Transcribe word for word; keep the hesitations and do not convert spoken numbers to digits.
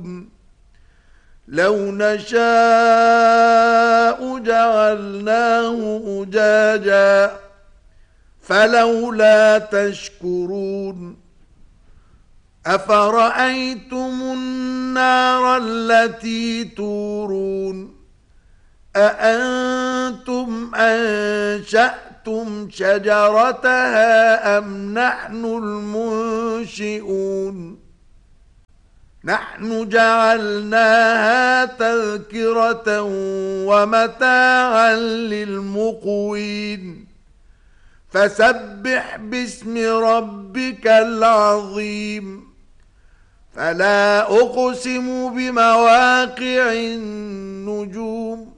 لو نشاء جعلناه أجاجا فلولا تشكرون أفرأيتم النار التي تورون أأنتم أنشأتم شجرتها أم نحن المنشئون نحن جعلناها تذكرة ومتاعا للمقوين فسبح باسم ربك العظيم فلا أقسم بمواقع النجوم